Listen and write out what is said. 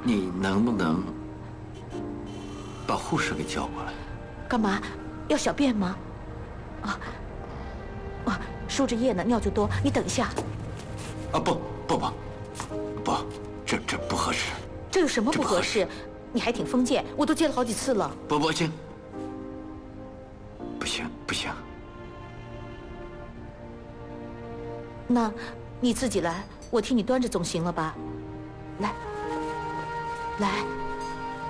你能不能把护士给叫过来？ 干嘛？要小便吗？输着液呢，尿就多。你等一下。 啊，不，这不合适。 这有什么不合适？你还挺封建，我都接了好几次了。 不行，不行。 那，你自己来，我替你端着总行了吧？来。